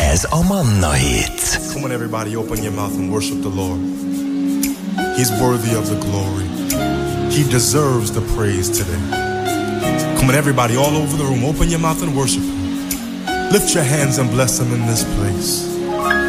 Ez a Manna Hits. Come on everybody, open your mouth and worship the Lord. He's worthy of the glory. He deserves the praise today. Come on everybody, all over the room, open your mouth and worship Him. Lift your hands and bless Him in this place.